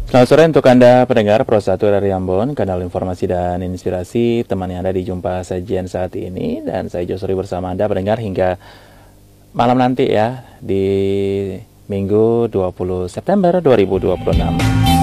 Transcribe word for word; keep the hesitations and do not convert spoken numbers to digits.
Selamat sore untuk Anda pendengar Pro satu dari Ambon, kanal informasi dan inspirasi. Temani Anda di Jumpa Sajian saat ini, dan saya Josuri bersama Anda pendengar hingga malam nanti ya, di Minggu dua puluh September dua ribu dua puluh enam.